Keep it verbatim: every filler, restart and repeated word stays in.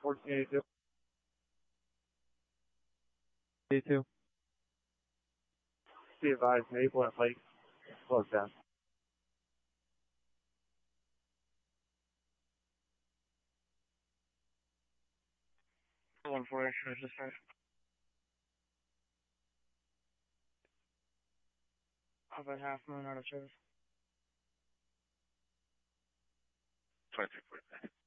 fourteen eighty-two. eighty-two. Be advised, Maple and Lake, close down. One four extra dispatch. How about half moon out of service? twenty-three forty-five.